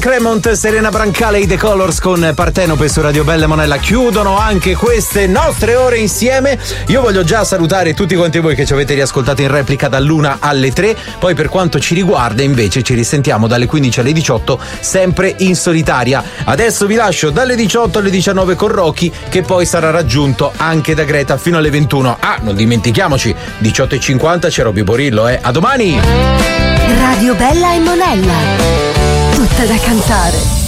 Cremont, Serena Brancale e The Colors con Partenope su Radio Bella Monella chiudono anche queste nostre ore insieme. Io voglio già salutare tutti quanti voi che ci avete riascoltato in replica dall'1 alle 3. Poi per quanto ci riguarda invece ci risentiamo dalle 15 alle 18 sempre in solitaria. Adesso vi lascio dalle 18 alle 19 con Rocky, che poi sarà raggiunto anche da Greta fino alle 21. Ah, non dimentichiamoci, 18:50 c'è Robby Borillo, A domani! Radio Bella e Monella, tutta da cantare.